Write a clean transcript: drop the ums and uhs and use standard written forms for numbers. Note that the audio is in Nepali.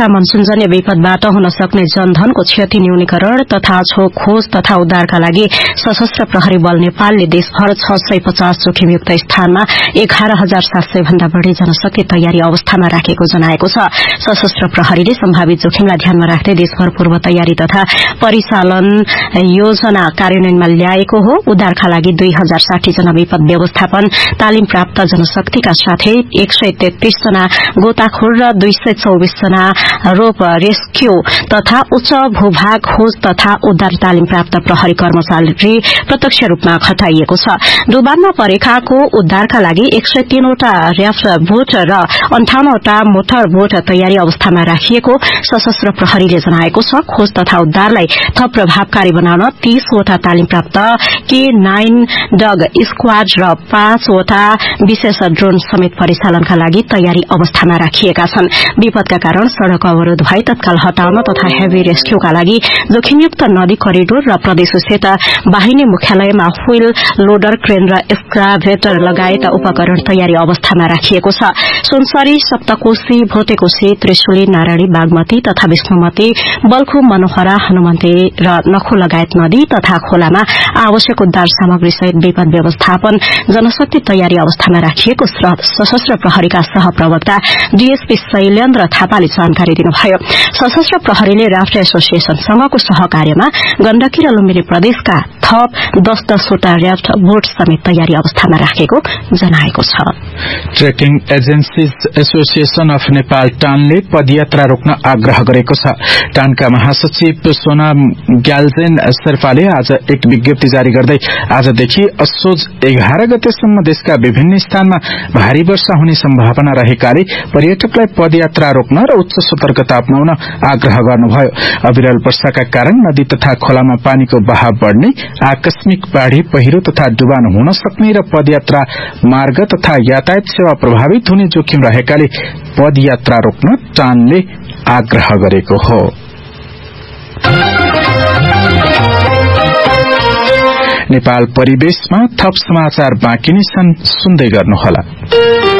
जस्ता मनसूनजन्य विपदबाट हुन सक्ने जनधनको क्षति न्यूनीकरण तथा खोज तथा उद्धारका लागि सशस्त्र प्रहरी बल नेपालले देशभर 650 जोखिमयुक्त स्थानमा 11,700 भन्दा बढ़ी जनशक्ति तयारी अवस्थामा राखेको जनाएको छ। सशस्त्र प्रहरीले सम्भावित जोखिमलाई ध्यानमा राख्दै देशभर पूर्व तयारी तथा परिचालन योजना कार्यान्वयनमा ल्याएको हो। उद्धारका लागि 2060 जना विपद व्यवस्थापन तालिम प्राप्त जनशक्तिका साथै 133 जना गोताखोर र 224 जना रोप रेस्क्यू तथा उच्च भूभाग खोज तथा उद्धार तालिम प्राप्त प्रहरी कर्मचारी प्रत्यक्ष रूपमा खटाइएको छ। डुबानमा परेकाको उद्धारका लागि 103 वटा र्याफ्ट बोट र 58 वटा मोटर बोट तयारी अवस्थामा राखिएको सशस्त्र प्रहरीले जनाएको छ। खोज तथा उद्धारलाई थप प्रभावकारी बनाउन 30 वटा तालिम प्राप्त K9 डग स्क्वाड र 5 वटा विशेष ड्रोन समेत परिचालनका लागि तयारी अवस्थामा राखिएका छन्। विपदका कारण सड़क अवरोध भई तत्काल हटाउन तथा हेभी रेस्क्यूका लागि जोखिमयुक्त नदी करिडोर र प्रदेशस्थित वाहिनी मुख्यालयमा व्हील लोडर क्रेन र एक्सकाभेटर लगायत उपकरण तयारी अवस्थामा राखिएको छ। सुनसरी सप्तकोशी भोटेकोशी त्रिशुली नारायणी बागमती तथा विष्णुमती बल्खु मनोहरा हनुमन्ती र नखो लगायत नदी तथा खोलामा आवश्यक उद्धार सामग्री सहित विपद व्यवस्थापन जनशक्ति तयारी अवस्थामा राखिएको सशस्त्र प्रहरीका सहप्रवक्ता डीएसपी शैलेन्द्र थापाले जानकारी दिनुभयो। सशस्त्र प्रहरीले राष्ट्र एसोसिएशनसँगको सहकार्यमा गण्डकी र लुम्बिनी प्रदेशका थप 10 वटा र्याफ्ट बोट समेत तयारी अवस्थामा राखेको जनाएको छ। Trekking agencies association of Nepal टानले पदयात्रा रोक्न आग्रह गरेको छ। टानका महासचिव सोना ग्याल्जेन शेर्पाले आज एक विज्ञप्ति जारी गर्दै आजदेखि असोज 11 गतेसम्म देशका विभिन्न स्थानमा भारी वर्षा हुने सम्भावना रहेकाले पर्यटकलाई पदयात्रा रोक्न र उच्च सतर्कता अपनाउन आग्रह गर्नुभयो। अविरल वर्षाका कारण नदी तथा खोलामा पानीको बहाव बढ़ने, आकस्मिक बाढ़ी पहिरो तथा डुबान हुन सक्ने र पदयात्रा मार्ग तथा यातायात सेवा प्रभावित हुने जोखिम रहेकाले पदयात्रा रोक्न टानले आग्रह गरेको हो। नेपाल परिवेशमा थप समाचार बाँकी नै छन्, सुन्दै गर्नुहोला।